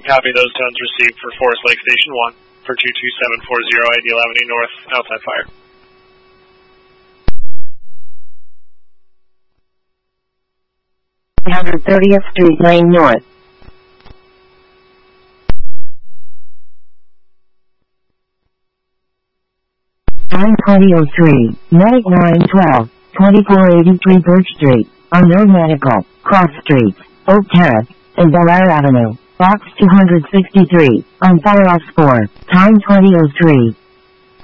copy those tones received for Forest Lake Station 1 for 22740 ID 11E North, outside fire. th Street Lane North. Time 2003, Medic 912, 2483 Birch Street, Unknown Medical, Cross Streets, Oak Terrace, and Bel Air Avenue, Box 263, on Firehouse 4, time 2003.